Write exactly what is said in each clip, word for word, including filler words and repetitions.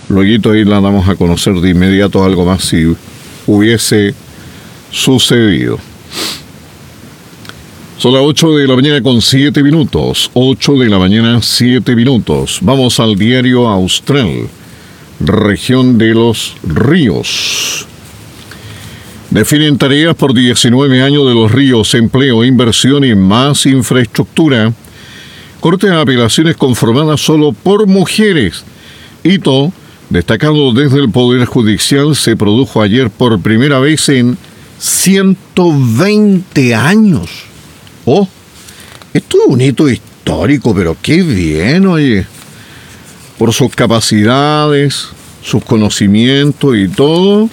Luego ahí la damos a conocer de inmediato algo más si hubiese sucedido. Son las ocho de la mañana con siete minutos. ocho de la mañana, siete minutos. Vamos al diario Austral, región de los ríos. Definen tareas por diecinueve años de los ríos, empleo, inversión y más infraestructura. Corte de apelaciones conformada solo por mujeres. Hito destacado desde el Poder Judicial se produjo ayer por primera vez en ciento veinte años. Oh, esto es un hito histórico, pero qué bien, oye. Por sus capacidades, sus conocimientos y todo.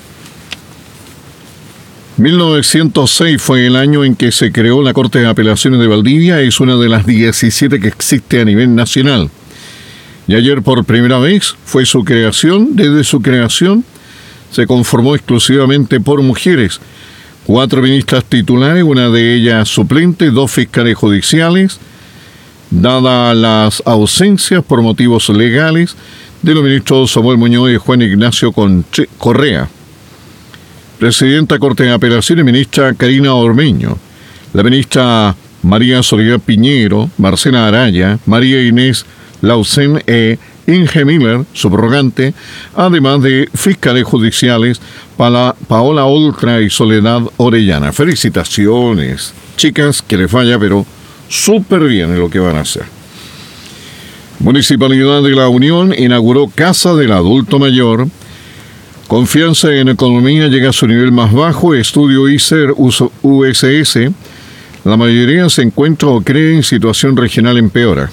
mil novecientos seis fue el año en que se creó la Corte de Apelaciones de Valdivia. Es una de las diecisiete que existe a nivel nacional. Y ayer por primera vez fue su creación. Desde su creación se conformó exclusivamente por mujeres. Cuatro ministras titulares, una de ellas suplente, dos fiscales judiciales, dadas las ausencias por motivos legales de los ministros Samuel Muñoz y Juan Ignacio Correa. Presidenta Corte de Apelaciones, ministra Karina Ormeño, la ministra María Soledad Piñero, Marcela Araya, María Inés Lausen e Inge Miller, subrogante, además de fiscales judiciales para Paola Oltra y Soledad Orellana. Felicitaciones, chicas, que les falla, pero súper bien en lo que van a hacer. Municipalidad de La Unión inauguró Casa del Adulto Mayor. Confianza en economía llega a su nivel más bajo. Estudio I C E R U S S. La mayoría se encuentra o cree en situación regional empeora.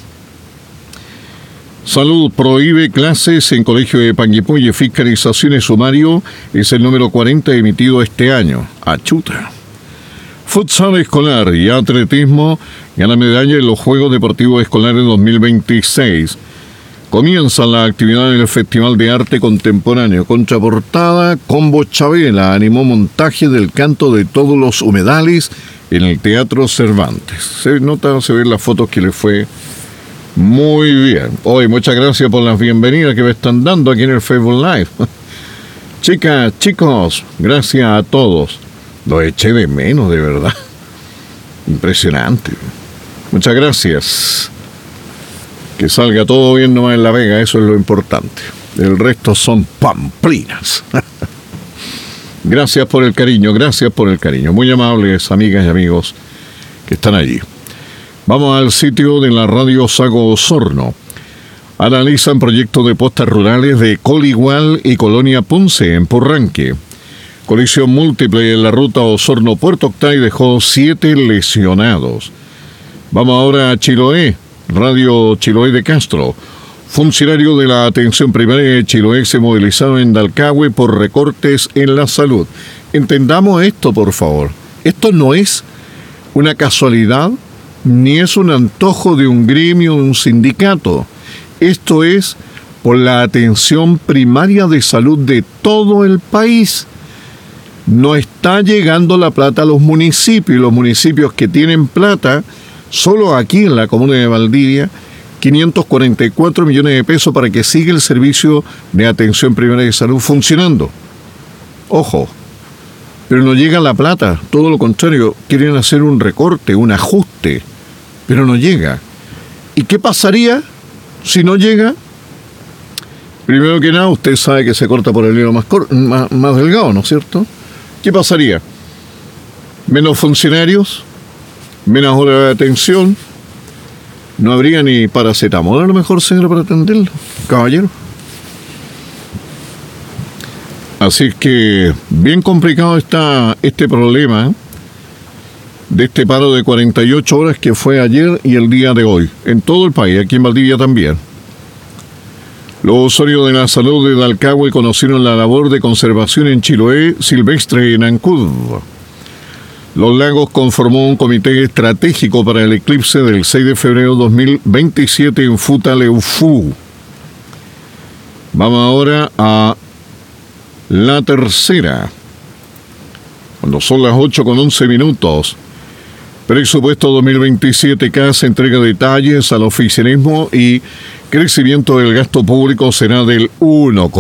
Salud prohíbe clases en colegio de Panguipulli. Fiscalizaciones sumario es el número cuarenta emitido este año. Achuta. Futsal escolar y atletismo gana medalla en los Juegos Deportivos Escolares dos mil veintiséis. Comienza la actividad del Festival de Arte Contemporáneo. Contraportada, Combo Chabela animó montaje del canto de todos los humedales en el Teatro Cervantes. Se nota, se ven las fotos que le fue muy bien. Hoy, muchas gracias por las bienvenidas que me están dando aquí en el Facebook Live. Chicas, chicos, gracias a todos. Los eché de menos, de verdad. Impresionante. Muchas gracias. Que salga todo bien nomás en La Vega, eso es lo importante. El resto son pamplinas. Gracias por el cariño, gracias por el cariño. Muy amables amigas y amigos que están allí. Vamos al sitio de la radio Sago Osorno. Analizan proyectos de postas rurales de Coligual y Colonia Ponce en Purranque. Colisión múltiple en la ruta Osorno-Puerto Octay dejó siete lesionados. Vamos ahora a Chiloé. Radio Chiloé de Castro. Funcionarios de la atención primaria de Chiloé se movilizaron en Dalcahue por recortes en la salud. Entendamos esto, por favor. Esto no es una casualidad, ni es un antojo de un gremio o un sindicato. Esto es por la atención primaria de salud de todo el país. No está llegando la plata a los municipios. Los municipios que tienen plata, solo aquí en la comuna de Valdivia, quinientos cuarenta y cuatro millones de pesos para que siga el servicio de atención primaria de salud funcionando. Ojo, pero no llega la plata, todo lo contrario, quieren hacer un recorte, un ajuste, pero no llega. ¿Y qué pasaría si no llega? Primero que nada, usted sabe que se corta por el hilo más, cor- más, más delgado, ¿no es cierto? ¿Qué pasaría? Menos funcionarios, menos horas de atención, no habría ni paracetamol a lo mejor, señora, para atenderlo, caballero. Así que bien complicado está este problema de este paro de cuarenta y ocho horas que fue ayer y el día de hoy, en todo el país, aquí en Valdivia también. Los usuarios de la salud de Dalcahue conocieron la labor de conservación en Chiloé silvestre en Ancud. Los Lagos conformó un comité estratégico para el eclipse del seis de febrero de dos mil veintisiete en Futaleufú. Vamos ahora a la tercera, cuando son las ocho con once minutos. Presupuesto dos mil veintisiete, Casa entrega detalles al oficialismo y crecimiento del gasto público será del uno